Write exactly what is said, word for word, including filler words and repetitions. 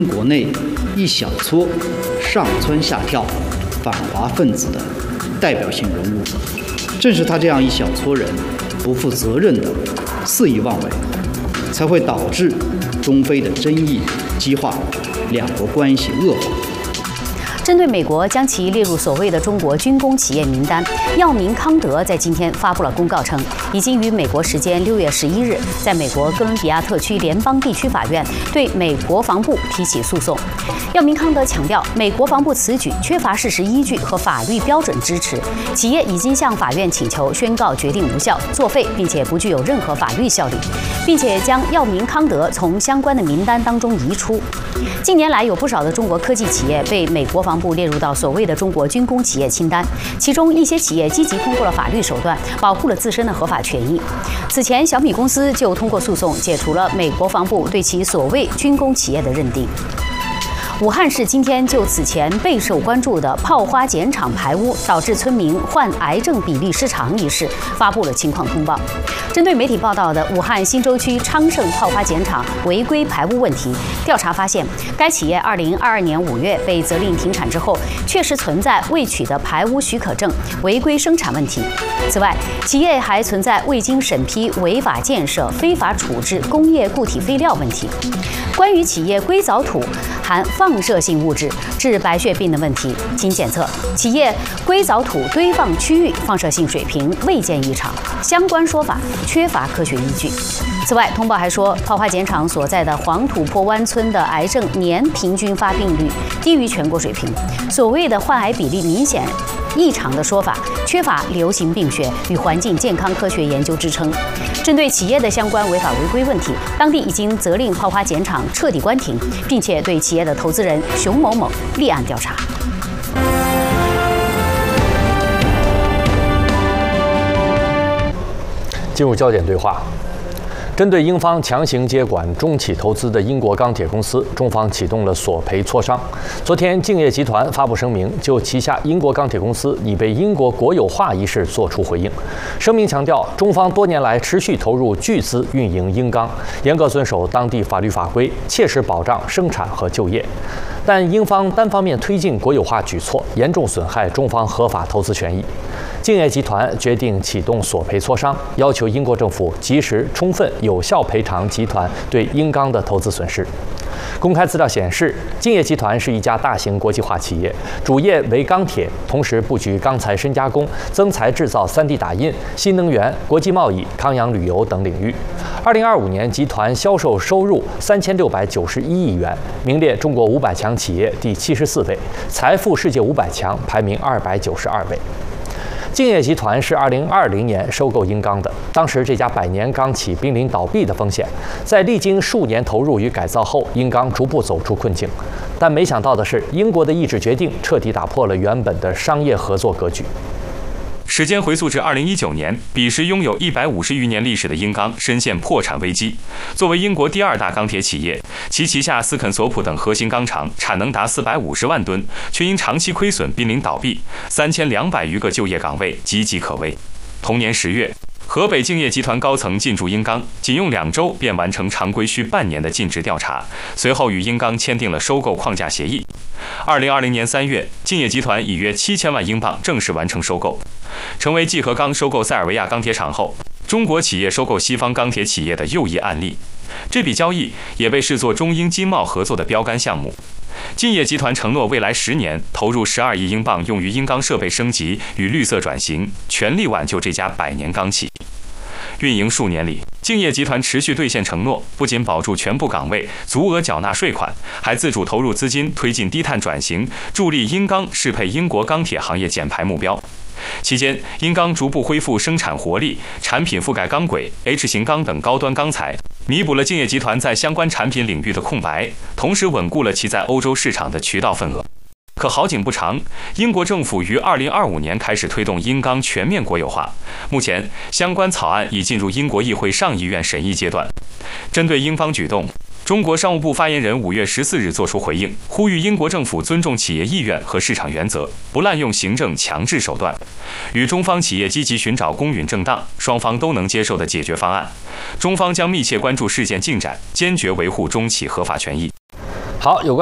国内一小撮上蹿下跳反华分子的代表性人物。正是他这样一小撮人不负责任的肆意妄为，才会导致中非的争议激化，两国关系恶化。 针对美国将其列入所谓的中国军工企业名单，药明康德在今天发布了公告称，已经于美国时间六月十一日，在美国哥伦比亚特区联邦地区法院对美国防部提起诉讼。药明康德强调，美国防部此举缺乏事实依据和法律标准支持，企业已经向法院请求宣告决定无效、作废，并且不具有任何法律效力，并且将药明康德从相关的名单当中移出。近年来，有不少的中国科技企业被美国防部列入到所谓的中国军工企业清单，其中一些企业积极通过了法律手段，保护了自身的合法权益。此前，小米公司就通过诉讼解除了美国防部对其所谓军工企业的认定。武汉市今天就此前备受关注的泡花碱厂排污导致村民患癌症比例失常一事发布了情况通报。针对媒体报道的武汉新洲区昌盛泡花碱厂违规排污问题，调查发现，该企业二零二二年五月被责令停产之后，确实存在未取得排污许可证、违规生产问题。此外，企业还存在未经审批违法建设、非法处置工业固体废料问题。关于企业硅藻土含放射性物质致白血病的问题，经检测，企业硅藻土堆放区域放射性水平未见异常，相关说法缺乏科学依据。此外，通报还说，泡花碱厂所在的黄土坡湾村的癌症年平均发病率低于全国水平，所谓的患癌比例明显异常的说法缺乏流行病学与环境健康科学研究支撑。针对企业的相关违法违规问题，当地已经责令泡花碱厂彻底关停，并且对企业的投资人熊某某立案调查。 进入焦点对话。针对英方强行接管中企投资的英国钢铁公司，中方启动了索赔磋商。昨天，敬业集团发布声明，就旗下英国钢铁公司拟被英国国有化一事作出回应。声明强调，中方多年来持续投入巨资运营英钢，严格遵守当地法律法规，切实保障生产和就业。但英方单方面推进国有化举措，严重损害中方合法投资权益。敬业集团决定启动索赔磋商，要求英国政府及时、充分、有效赔偿集团对英钢的投资损失。公开资料显示，敬业集团是一家大型国际化企业，主业为钢铁，同时布局钢材深加工、增材制造、三 D 打印、新能源、国际贸易、康养旅游等领域。二零二五年，集团销售收入三千六百九十一亿元，名列中国五百强企业第七十四位，财富世界五百强排名二百九十二位。敬业集团是二零二零年收购英钢的，当时这家百年钢企濒临倒闭的风险，在历经数年投入与改造后，英钢逐步走出困境。但没想到的是，英国的意志决定彻底打破了原本的商业合作格局。 时间回溯至二零一九年，彼时拥有一百五十余年历史的英钢深陷破产危机。作为英国第二大钢铁企业，其旗下斯肯索普等核心钢厂产能达四百五十万吨，却因长期亏损濒临倒闭，三千两百余个就业岗位岌岌可危。同年十月，河北敬业集团高层进驻英钢，仅用两周便完成常规需半年的尽职调查，随后与英钢签订了收购框架协议。二零二零年三月，敬业集团以约七千万英镑正式完成收购，成为继和钢收购塞尔维亚钢铁厂后，中国企业收购西方钢铁企业的又一案例。这笔交易也被视作中英经贸合作的标杆项目。敬业集团承诺未来十年投入十二亿英镑，用于英钢设备升级与绿色转型，全力挽救这家百年钢企。运营数年里，敬业集团持续兑现承诺，不仅保住全部岗位，足额缴纳税款，还自主投入资金推进低碳转型，助力英钢适配英国钢铁行业减排目标。期间，英钢逐步恢复生产活力，产品覆盖钢轨、H 型钢等高端钢材，弥补了敬业集团在相关产品领域的空白，同时稳固了其在欧洲市场的渠道份额。可好景不长，英国政府于二零二五年开始推动英钢全面国有化，目前相关草案已进入英国议会上议院审议阶段。针对英方举动，中国商务部发言人五月十四日作出回应，呼吁英国政府尊重企业意愿和市场原则，不滥用行政强制手段，与中方企业积极寻找公允正当、双方都能接受的解决方案。中方将密切关注事件进展，坚决维护中企合法权益。 好，有关。